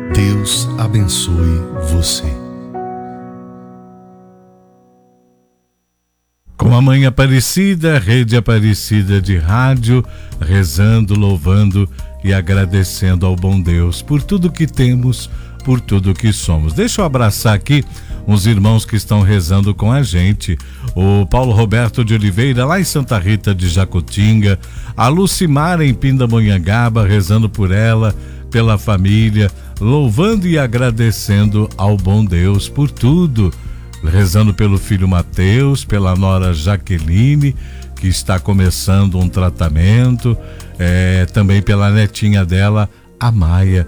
Deus abençoe você. Com a Mãe Aparecida, Rede Aparecida de Rádio, rezando, louvando e agradecendo ao bom Deus por tudo que temos, por tudo que somos. Deixa eu abraçar aqui uns irmãos que estão rezando com a gente. O Paulo Roberto de Oliveira, lá em Santa Rita de Jacutinga. A Lucimara em Pindamonhangaba, rezando por ela, pela família, louvando e agradecendo ao bom Deus por tudo. Rezando pelo filho Mateus, pela nora Jaqueline, que está começando um tratamento, também pela netinha dela, a Maia,